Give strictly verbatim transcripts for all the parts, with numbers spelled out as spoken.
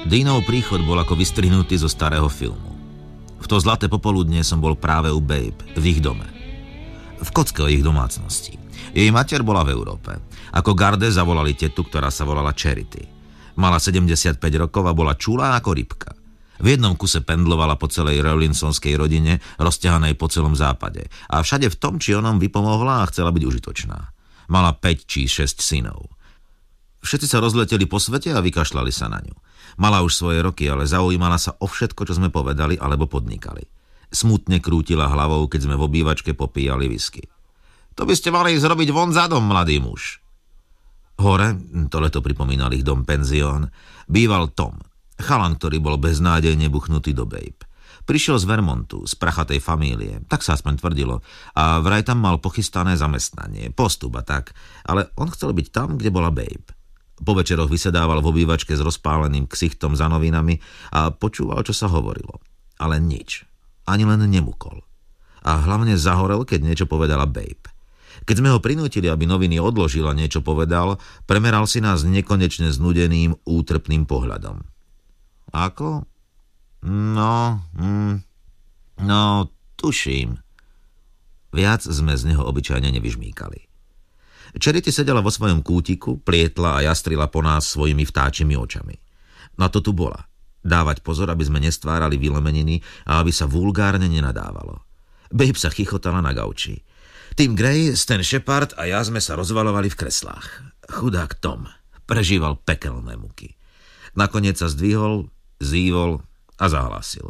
Deanov príchod bol ako vystrihnutý zo starého filmu. V to zlaté popoludnie som bol práve u Babe, v ich dome. V kocke o ich domácnosti. Jej mater bola v Európe. Ako garde zavolali tetu, ktorá sa volala Charity. Mala sedemdesiatpäť rokov a bola čulá ako rybka. V jednom kuse pendlovala po celej Rowlinsonskej rodine, rozťahanej po celom západe. A všade v tom, či onom vypomohla a chcela byť užitočná. Mala päť či šesť synov. Všetci sa rozleteli po svete a vykašľali sa na ňu. Mala už svoje roky, ale zaujímala sa o všetko, čo sme povedali alebo podnikali. Smutne krútila hlavou, keď sme v obývačke popíjali whisky. To by ste mali zrobiť von za dom, mladý muž. Hore, to leto pripomínal ich dom penzión, býval Tom, chalan, ktorý bol beznádejne buchnutý do Babe. Prišiel z Vermontu, z prachatej famílie, tak sa aspoň tvrdilo, a vraj tam mal pochystané zamestnanie, postup a tak, ale on chcel byť tam, kde bola Babe. Po večeroch vysedával v obývačke s rozpáleným ksichtom za novinami a počúval, čo sa hovorilo. Ale nič. Ani len nemukol. A hlavne zahorel, keď niečo povedala Babe. Keď sme ho prinútili, aby noviny odložil a niečo povedal, premeral si nás nekonečne znudeným, útrpným pohľadom. Ako? No, mm, no, tuším. Viac sme z neho obyčajne nevyžmýkali. Charity sedela vo svojom kútiku, plietla a jastrila po nás svojimi vtáčimi očami. Na to tu bola. Dávať pozor, aby sme nestvárali vylomeniny a aby sa vulgárne nenadávalo. Babe sa chichotala na gauči. Tim Gray, Stan Shepard a ja sme sa rozvalovali v kreslách. Chudák Tom prežíval pekelné muky. Nakoniec sa zdvihol, zývol a zahlásil.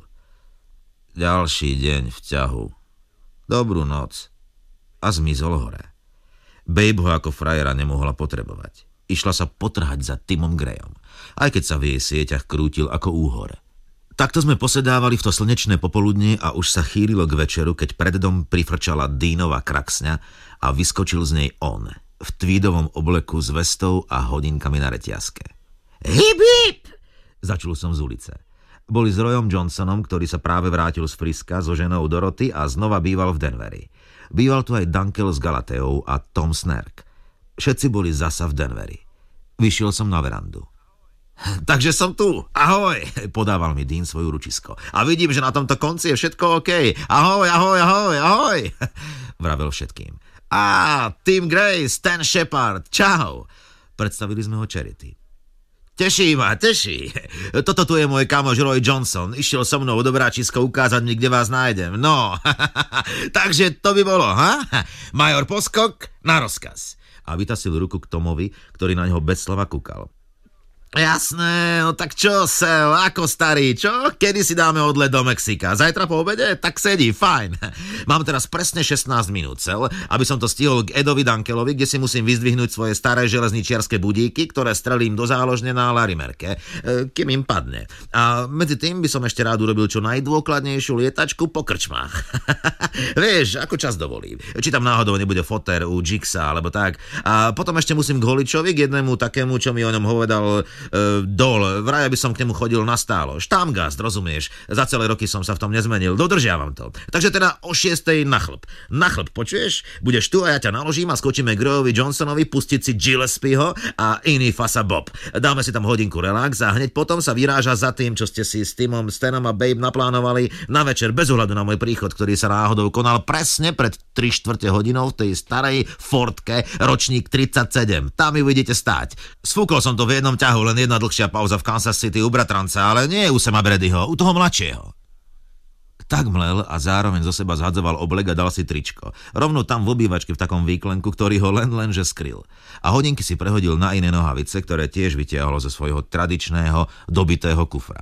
Ďalší deň v ťahu. Dobrú noc. A zmizol hore. Babe ho ako frajera nemohla potrebovať. Išla sa potrhať za Timom Grayom, aj keď sa v jej sieťach krútil ako úhor. Takto sme posedávali v to slnečné popoludnie a už sa chýlilo k večeru, keď pred dom prifrčala Deanova kraksňa a vyskočil z nej on, v tweedovom obleku s vestou a hodinkami na reťazke. Hip, hip! Začul som z ulice. Boli s Royom Johnsonom, ktorý sa práve vrátil z Friska so ženou Dorothy a znova býval v Denveri. Býval tu aj Dunkel s Galateou a Tom Snerk. Všetci boli zasa v Denveri. Vyšiel som na verandu. Takže som tu. Ahoj, podával mi Dean svoju ručisko. A vidím, že na tomto konci je všetko OK. Ahoj, ahoj, ahoj, ahoj, vravel všetkým. Á, Tim Gray, Stan Shepard, čau. Predstavili sme ho Charity. Teší ma, teší. Toto tu je môj kamoš Roy Johnson. Išiel so mnou do Dobráčisko ukázať mi, kde vás nájdem. No, takže to by bolo, ha? Major Poskok na rozkaz. A vytasil ruku k Tomovi, ktorý na ňo bez slova kúkal. Jasné, no tak čo, Sel, ako starý, čo? Kedy si dáme odlet do Mexika? Zajtra po obede? Tak sedí, fajn. Mám teraz presne šestnásť minút, Sel, aby som to stihol k Edovi Dunkelovi, kde si musím vyzdvihnúť svoje staré železničiarske budíky, ktoré strelím do záložne na Larimerke, kým im padne. A medzi tým by som ešte rád urobil čo najdôkladnejšiu lietačku po krčmách. Vieš, ako čas dovolí. Či tam náhodou nebude foter u Jixa, alebo tak. A potom ešte musím k Holičovi, k jednému takému, čo mi o ňom povedal Uh, dol, vraj by som k nemu chodil na stálo. Štámgast, rozumieš? Za celé roky som sa v tom nezmenil, dodržiavam to. Takže teda o šiestej na chlb. Na chlb, počuješ? Budeš tu a ja ťa naložím a skočíme k Royovi Johnsonovi pustiť si Gillespieho a iný fasa Bob. Dáme si tam hodinku relax a hneď potom sa vyráža za tým, čo ste si s Timom, Stanom a Babe naplánovali na večer bez ohľadu na môj príchod, ktorý sa náhodou konal presne pred tri štvrte hodinou v tej starej Fordke ročník tridsaťsedem. Tam ju vidíte stáť. Sfúkol som to v jednom ťahu, len jedna dlhšia pauza v Kansas City u bratranca, ale nie u Sama Bradyho, u toho mladšieho. Tak mlel a zároveň zo seba zhadzoval oblek a dal si tričko. Rovno tam v obývačke v takom výklenku, ktorý ho len lenže skryl. A hodinky si prehodil na iné nohavice, ktoré tiež vytiahol zo svojho tradičného, dobitého kufra.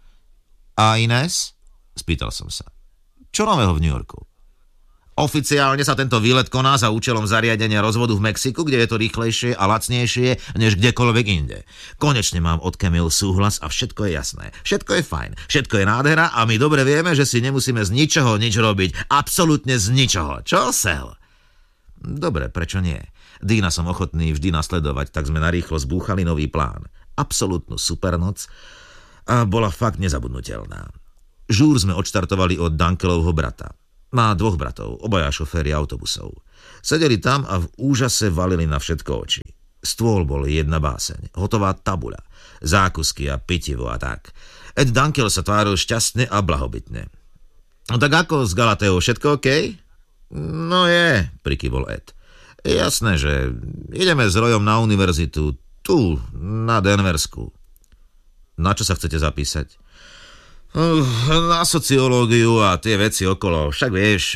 A Ines? Spýtal som sa. Čo nového v New Yorku? Oficiálne sa tento výlet koná za účelom zariadenia rozvodu v Mexiku, kde je to rýchlejšie a lacnejšie než kdekoľvek inde. Konečne mám od Camille súhlas a všetko je jasné. Všetko je fajn, všetko je nádhera a my dobre vieme, že si nemusíme z ničoho nič robiť. Absolútne z ničoho. Čo, Sel? Dobre, prečo nie? Deana som ochotný vždy nasledovať, tak sme narýchlo zbúchali nový plán. Absolútnu supernoc a bola fakt nezabudnutelná. Žúr sme odštartovali od Dunkelovho brata. Má dvoch bratov, obaja šoféri autobusov. Sedeli tam a v úžase valili na všetko oči. Stôl bol jedna báseň, hotová tabuľa. zákusky a pitivo a tak. Ed Dunkel sa tváril šťastne a blahobytne. No tak ako s Galateou, všetko OK? No je, prikyvol Ed. Jasné, že ideme s Royom na univerzitu, tu, na Denversku. Na čo sa chcete zapísať? Na sociológiu a tie veci okolo. Však vieš,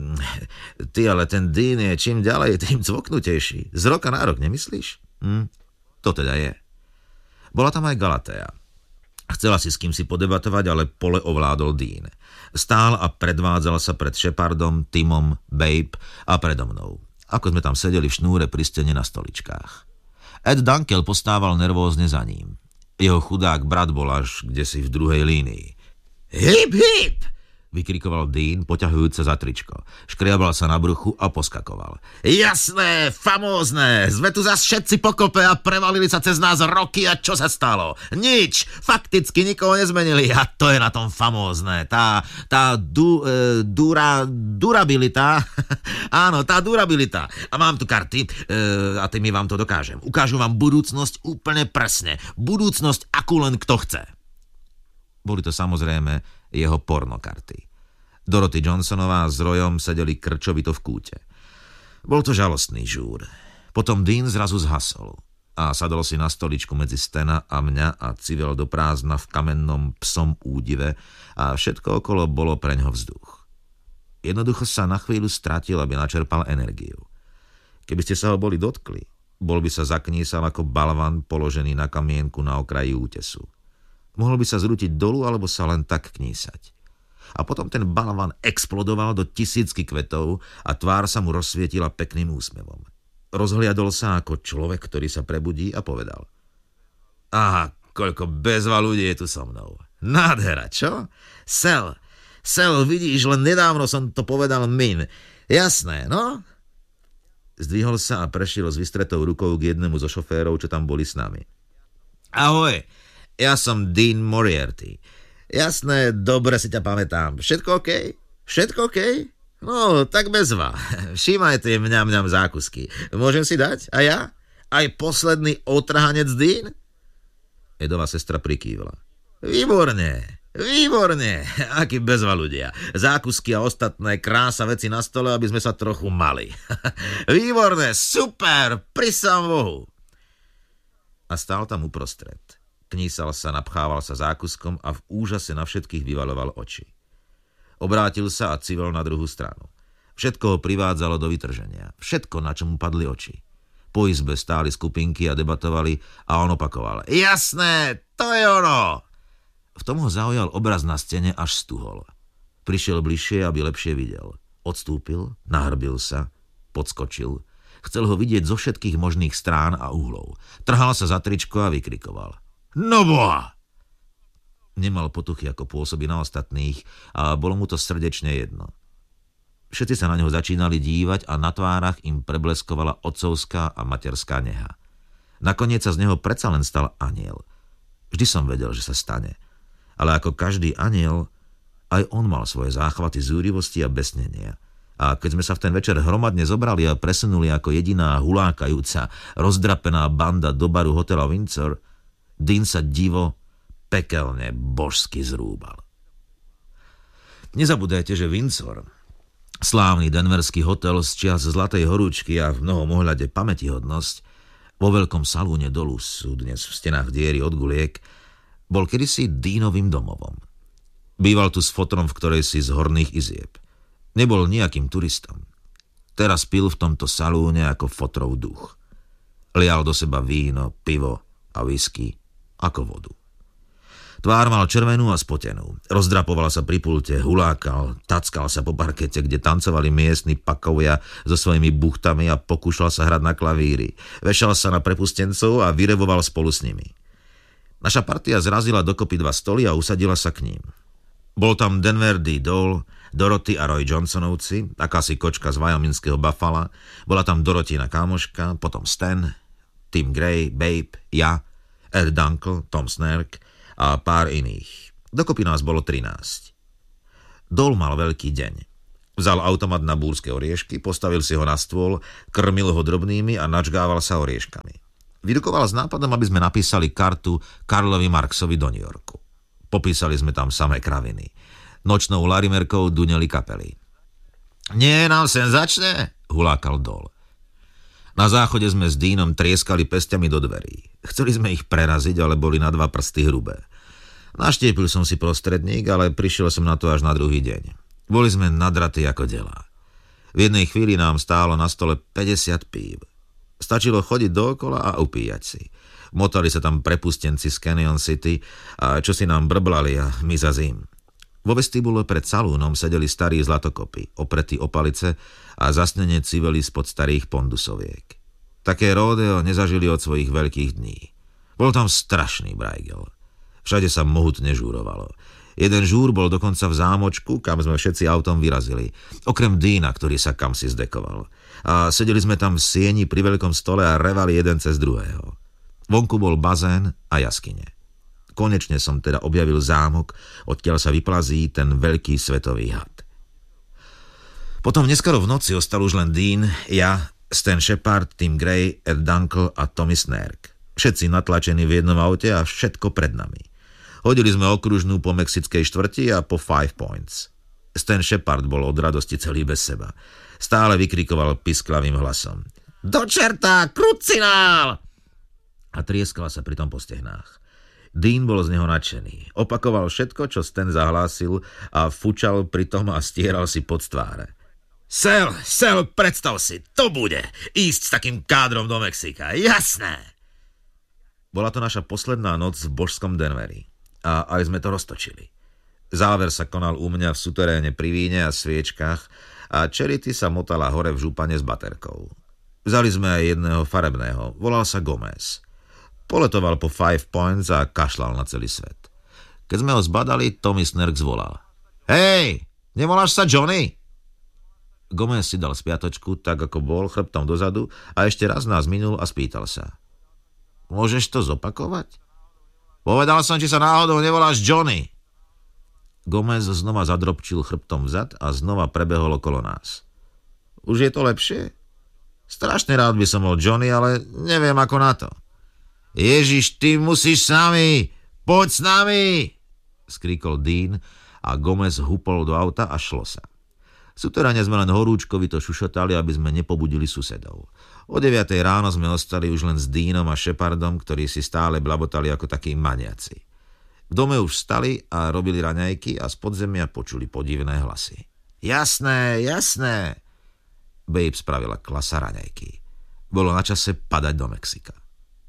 ty, ale ten Dean je čím ďalej, tým cvoknutejší. Z roka na rok, nemyslíš? Hm, to teda je. Bola tam aj Galatea. Chcela si s kým si podebatovať, ale pole ovládol Dean. Stál a predvádzal sa pred Shepardom, Timom, Babe a predo mnou. Ako sme tam sedeli v šnúre pri stene na stoličkách. Ed Dunkel postával nervózne za ním. Jeho chudák brat bol až kdesi v druhej línii. Hip, hip! Vykrikoval Dean, poťahujúc sa za tričko. Škriabal sa na bruchu a poskakoval. Jasné, famózne, sme tu zas všetci pokope a prevalili sa cez nás roky a čo sa stalo? Nič, fakticky nikoho nezmenili a to je na tom famózne. Tá, tá du, e, dura, durabilita, áno, tá durabilita. A mám tu karty e, a tými vám to dokážem. Ukážu vám budúcnosť úplne presne. Budúcnosť, akú len kto chce. Boli to samozrejme jeho pornokarty. Dorothy Johnsonová s Royom sedeli krčovito v kúte. Bol to žalostný žúr. Potom Dean zrazu zhasol a sadol si na stoličku medzi Stena a mňa a civel do prázdna v kamennom psom údive a všetko okolo bolo preňho vzduch. Jednoducho sa na chvíľu stratil, aby načerpal energiu. Keby ste sa ho boli dotkli, bol by sa zaknísal ako balvan položený na kamienku na okraji útesu. Mohol by sa zrútiť dolu, alebo sa len tak knísať. A potom ten balvan explodoval do tisícky kvetov a tvár sa mu rozsvietila pekným úsmevom. Rozhliadol sa ako človek, ktorý sa prebudí a povedal. Aha, koľko bezva ľudí je tu so mnou. Nádhera, čo? Sel, Sel, vidíš, len nedávno som to povedal Min. Jasné, no? Zdvihol sa a prešiel s vystretou rukou k jednému zo šoférov, čo tam boli s nami. Ahoj. Ja som Dean Moriarty. Jasné, dobre si ťa pamätám. Všetko OK? Všetko OK? No, tak bezva. Všímaj tie mňam mňam zákusky. Môžem si dať? A ja? Aj posledný otrhanec Dean? Edová sestra prikývla. Výborne, výborne. Aký bezva ľudia. Zákusky a ostatné krása veci na stole, aby sme sa trochu mali. Výborne, super, prisám Bohu. A stál tam uprostred. Knísal sa, napchával sa zákuskom a v úžase na všetkých vyvaľoval oči. Obrátil sa a civil na druhú stranu. Všetko ho privádzalo do vytrženia. Všetko, na čo mu padli oči. Po izbe stáli skupinky a debatovali a on opakoval. Jasné, to je ono! V tom ho zaujal obraz na stene, až stuhol. Prišiel bližšie, aby lepšie videl. Odstúpil, nahrbil sa, podskočil. Chcel ho vidieť zo všetkých možných strán a uhlov. Trhal sa za tričko a vykrikoval. No boha! Nemal potuchy, ako pôsobí na ostatných a bolo mu to srdečne jedno. Všetci sa na neho začínali dívať a na tvárach im prebleskovala otcovská a materská neha. Nakoniec sa z neho predsa len stal anjel. Vždy som vedel, že sa stane. Ale ako každý anjel, aj on mal svoje záchvaty zúrivosti a besnenia. A keď sme sa v ten večer hromadne zobrali a presunuli ako jediná hulákajúca, rozdrapená banda do baru hotela Windsor, Dean sa divo pekelne božsky zrúbal. Nezabúdajte, že Windsor, slávny denverský hotel z čias Zlatej horúčky a v mnohom ohľade pamätihodnosť, vo veľkom salúne dolu sú dnes v stenách diery od guliek, bol kedysi Deanovým domovom. Býval tu s fotrom v ktorej si z horných izieb. Nebol nejakým turistom. Teraz pil v tomto salúne ako fotrov duch. Lial do seba víno, pivo a whisky ako vodu. Tvár mal červenú a spotenú. Rozdrapoval sa pri pulte, hulákal, tackal sa po parkete, kde tancovali miestni pakovia so svojimi buchtami a pokúšal sa hrať na klavíri. Vešal sa na prepustencov a vyrevoval spolu s nimi. Naša partia zrazila dokopy dva stoly a usadila sa k ním. Bol tam Denver D. Dole, Dorothy a Roy Johnsonovci, akási kočka z wyomingského Buffala, bola tam Dorothina kámoška, potom Stan, Tim Gray, Babe, ja, Ed Dunkel, Tom Snerk a pár iných. Dokopy nás bolo trinásť. Dole mal veľký deň. Vzal automat na búrske oriešky, postavil si ho na stôl, krmil ho drobnými a načgával sa orieškami. Vyrukoval s nápadom, aby sme napísali kartu Karlovi Marxovi do New Yorku. Popísali sme tam samé kraviny. Nočnou larimerkou duneli kapely. Nie, nám senzačné, hulákal Dol. Na záchode sme s Deanom trieskali pesťami do dverí. Chceli sme ich preraziť, ale boli na dva prsty hrubé. Naštiepil som si prostredník, ale prišiel som na to až na druhý deň. Boli sme nadratí ako delá. V jednej chvíli nám stálo na stole päťdesiat pív. Stačilo chodiť dookola a upíjať si. Motali sa tam prepustenci z Canyon City a čo si nám brblali a my za zim. Vo vestibule pred salúnom sedeli starí zlatokopy, opretí o palice a zasnene civeli spod starých pondusoviek. Také ródeo nezažili od svojich veľkých dní. Bol tam strašný brajgel. Všade sa mohutne žúrovalo. Jeden žúr bol dokonca v zámočku, kam sme všetci autom vyrazili. Okrem Deana, ktorý sa kamsi zdekoval. A sedeli sme tam v sieni pri veľkom stole a revali jeden cez druhého. Vonku bol bazén a jaskyne. Konečne som teda objavil zámok, odtiaľ sa vyplazí ten veľký svetový had. Potom neskoro v noci ostal už len Dean, ja, Stan Shepard, Tim Gray, Ed Dunkel a Tommy Snerk. Všetci natlačení v jednom aute a všetko pred nami. Hodili sme okružnú po mexickej štvrti a po Five Points. Stan Shepard bol od radosti celý bez seba. Stále vykrikoval pisklavým hlasom. Do čerta, krucinál! A trieskala sa pri tom po stehnách. Dean bol z neho nadšený. Opakoval všetko, čo Stan zahlásil a fučal pri tom a stieral si pod tváre. Sel, Sel, predstav si, to bude ísť s takým kádrom do Mexika, jasné! Bola to naša posledná noc v božskom Denveri. A aj sme to roztočili. Záver sa konal u mňa v suteréne pri víne a sviečkach a Charity sa motala hore v župane s baterkou. Vzali sme aj jedného farebného, volal sa Gomez. Poletoval po Five Points a kašľal na celý svet. Keď sme ho zbadali, Tommy Snerk zvolal. Hej, nevoláš sa Johnny? Gomez si dal spiatočku, tak ako bol, chrbtom dozadu a ešte raz nás minul a spýtal sa. Môžeš to zopakovať? Povedal som, či sa náhodou nevoláš Johnny. Gomez znova zadropčil chrbtom vzad a znova prebehol okolo nás. Už je to lepšie? Strašne rád by som bol Johnny, ale neviem ako na to. Ježiš, ty musíš s nami! Poď s nami! Skríkol Dean a Gomez hupol do auta a šlo sa. V suteráne sme len horúčkovito šušotali, aby sme nepobudili susedov. O deviatej ráno sme ostali už len s Deanom a Shepardom, ktorí si stále blabotali ako takí maniaci. V dome už vstali a robili raňajky a z podzemia počuli podivné hlasy. Jasné, jasné! Babe spravila klasa raňajky. Bolo na čase padať do Mexika.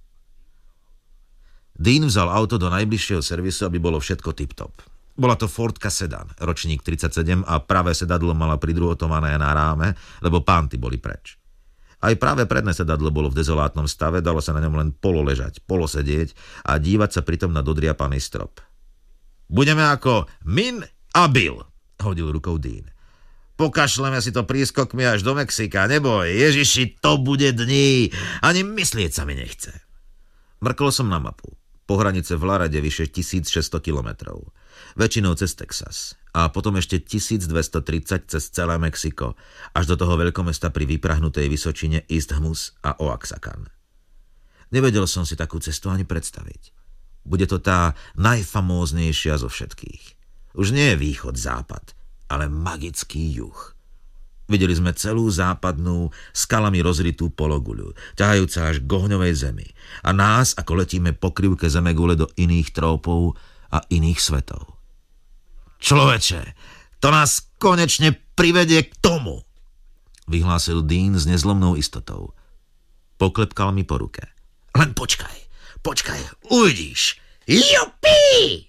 Dean vzal auto do najbližšieho servisu, aby bolo všetko tip-top. Bola to Fordka sedan, ročník tridsaťsedem a pravé sedadlo mala pridruhotované na ráme, lebo pánty boli preč. Aj práve predné sedadlo bolo v dezolátnom stave, dalo sa na ňom len pololežať, polosedieť a dívať sa pritom na dodriapaný strop. Budeme ako Min a Bill, hodil rukou Dean. Pokašleme si to prískokmi až do Mexika, neboj, Ježiši, to bude dní, ani myslieť sa mi nechce. Mrkol som na mapu. Pohranice v Larade vyše tisícšesťsto kilometrov. Väčšinou cez Texas. A potom ešte tisícdvestotridsať cez celé Mexiko, až do toho veľkomesta pri vyprahnutej vysočine Isthmus a Oaxacan. Nevedel som si takú cestu ani predstaviť. Bude to tá najfamóznejšia zo všetkých. Už nie je východ-západ, ale magický juh. Videli sme celú západnú, skalami rozritú pologuľu, ťahajúca až k ohňovej zemi. A nás, ako letíme po krivke zemegule do iných trópov a iných svetov. Človeče, to nás konečne privedie k tomu, vyhlásil Dean s nezlomnou istotou. Poklepkal mi po ruke. Len počkaj, počkaj, uvidíš. Jupi!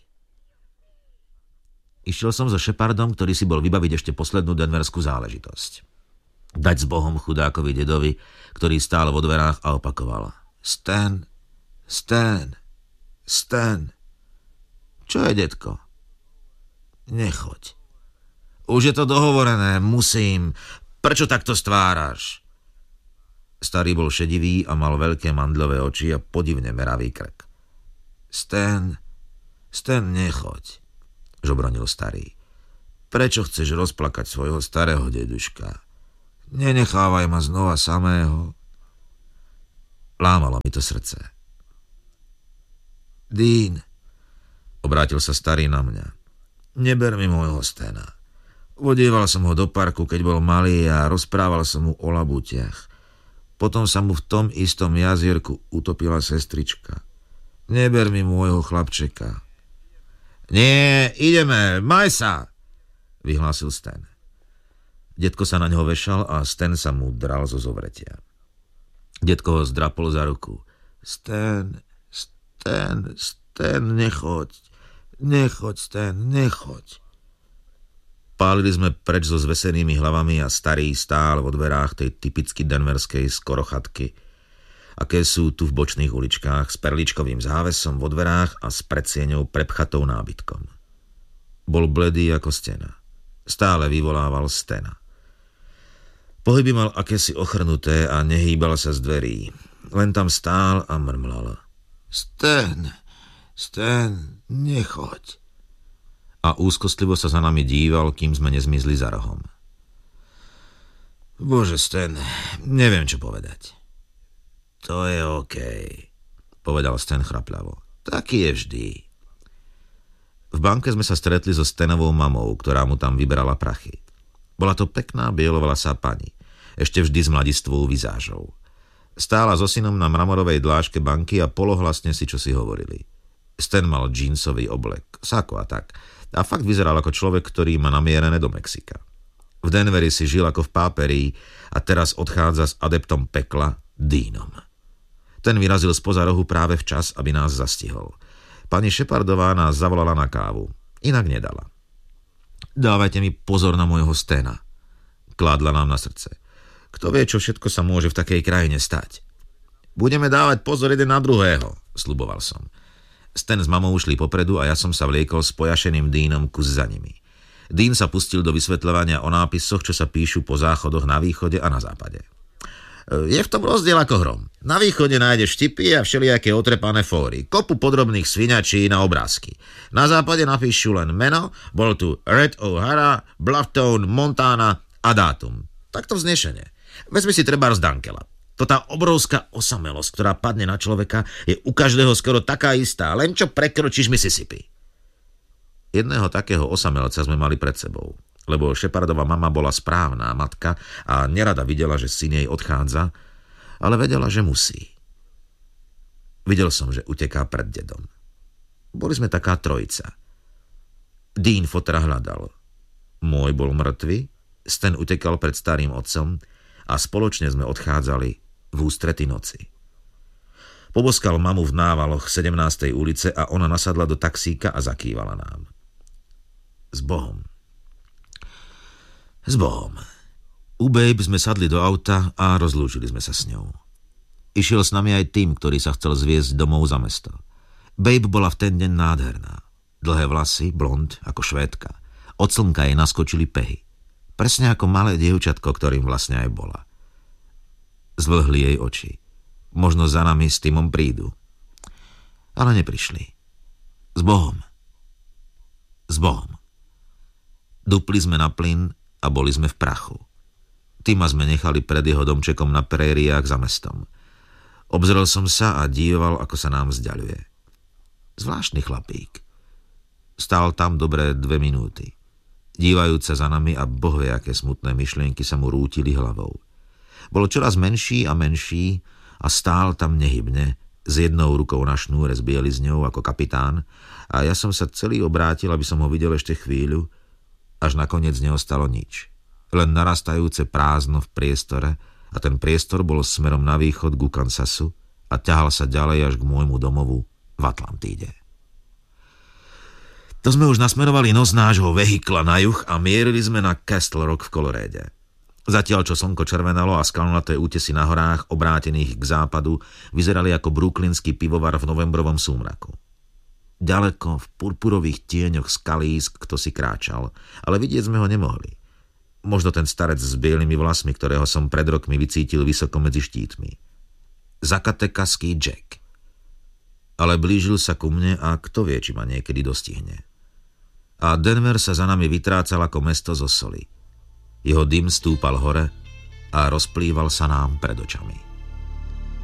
Išiel som so Shepardom, ktorý si bol vybaviť ešte poslednú denverskú záležitosť. Dať s Bohom chudákovi dedovi, ktorý stál vo dverách a opakoval. Stan, Stan, Stan. Čo je, detko? Nechoď. Už je to dohovorené, musím. Prečo takto stváraš? Starý bol šedivý a mal veľké mandľové oči a podivne meravý krk. Stan, Stan, nechoď, žobronil starý. Prečo chceš rozplakať svojho starého deduška? Nenechávaj ma znova samého. Lámalo mi to srdce. Dean, obrátil sa starý na mňa. Neber mi môjho Stana. Vodieval som ho do parku, keď bol malý a rozprával som mu o labutiach. Potom sa mu v tom istom jazierku utopila sestrička. Neber mi môjho chlapčeka. Nie, ideme, maj sa, vyhlásil Stan. Detko sa na ňo vešal a Stan sa mu dral zo zovretia. Detko ho zdrapol za ruku. Stan, Stan, Stan, nechoď, nechoď, Stan, nechoď. Pálili sme preč so zvesenými hlavami a starý stál vo dverách tej typicky denverskej skorochatky, aké sú tu v bočných uličkách, s perličkovým závesom vo dverách a s predsieňou prepchatou nábytkom. Bol bledý ako stena. Stále vyvolával Stana. Pohyby mal akési ochrnuté a nehýbal sa z dverí. Len tam stál a mrmlal. Stan, Stan, nechoď. A úzkostlivo sa za nami díval, kým sme nezmizli za rohom. Bože, Stan, neviem, čo povedať. To je okej, povedal Stan chrapľavo. Taký je vždy. V banke sme sa stretli so Stanovou mamou, ktorá mu tam vyberala prachy. Bola to pekná bielovlasá pani, ešte vždy s mladistvou vizážou. Stála so synom na mramorovej dláške banky a polohlasne si čosi hovorili. Stan mal džínsový oblek, sako a tak. A fakt vyzeral ako človek, ktorý má namierené do Mexika. V Denveri si žil ako v páperii a teraz odchádza s adeptom pekla, Deanom. Ten vyrazil spoza rohu práve včas, aby nás zastihol. Pani Shepardová nás zavolala na kávu. Inak nedala. Dávajte mi pozor na môjho Stana, kládla nám na srdce. Kto vie, čo všetko sa môže v takej krajine stať. Budeme dávať pozor jeden na druhého, sľuboval som. Stan s mamou ušli popredu a ja som sa vliekol s pojašeným Deanom kus za nimi. Dean sa pustil do vysvetľovania o nápisoch, čo sa píšu po záchodoch na východe a na západe. Je v tom rozdiel ako hrom. Na východe nájdeš štipy a všelijaké otrepané fóry, kopu podrobných sviňačí na obrázky. Na západe napíšu len meno, bol tu Red O'Hara, Blufftown, Montana a dátum. Takto vznešene. Vezmi si trebárs Dankela. To tá obrovská osamelosť, ktorá padne na človeka, je u každého skoro taká istá, len čo prekročíš Mississippi. Jedného takého osamelca sme mali pred sebou, lebo Shepardova mama bola správna matka a nerada videla, že syn jej odchádza, ale vedela, že musí. Videl som, že uteká pred dedom. Boli sme taká trojica. Dean fotra hľadal. Môj bol mŕtvy, Stan utekal pred starým otcom a spoločne sme odchádzali v ústrety noci. Poboskal mamu v návaloch sedemnástej ulice a ona nasadla do taxíka a zakývala nám. S Bohom. S Bohom. U Babe sme sadli do auta a rozlúčili sme sa s ňou. Išiel s nami aj tým, ktorý sa chcel zviesť domov za mesto. Babe bola v ten deň nádherná. Dlhé vlasy, blond, ako Švédka. Od slnka jej naskočili pehy. Presne ako malé dievčatko, ktorým vlastne aj bola. Zvlhli jej oči. Možno za nami s Timom prídu. Ale neprišli. S Bohom. S Bohom. Dupli sme na plyn a boli sme v prachu. Tima sme nechali pred jeho domčekom na prériách za mestom. Obzrel som sa a díval, ako sa nám vzdialuje. Zvláštny chlapík. Stál tam dobré dve minúty. Dívajúc sa za nami a boh vie, aké smutné myšlienky sa mu rútili hlavou. Bol čoraz menší a menší a stál tam nehybne, s jednou rukou na šnúre s bielizňou ako kapitán a ja som sa celý obrátil, aby som ho videl ešte chvíľu, až nakoniec neostalo nič. Len narastajúce prázdno v priestore a ten priestor bol smerom na východ ku Kansasu a ťahal sa ďalej až k môjmu domovu v Atlantíde. To sme už nasmerovali nos nášho vehikla na juh a mierili sme na Castle Rock v Koloréde. Zatiaľ, čo slnko červenalo a skalnaté útesy na horách, obrátených k západu, vyzerali ako brooklynský pivovar v novembrovom súmraku. Ďaleko v purpurových tieňoch skalísk kto si kráčal, ale vidieť sme ho nemohli. Možno ten starec s bielými vlasmi, ktorého som pred rokmi vycítil vysoko medzi štítmi. Zakatekaský Jack. Ale blížil sa ku mne a kto vie, či ma niekedy dostihne. A Denver sa za nami vytrácal ako mesto zo soli. Jeho dym stúpal hore a rozplýval sa nám pred očami.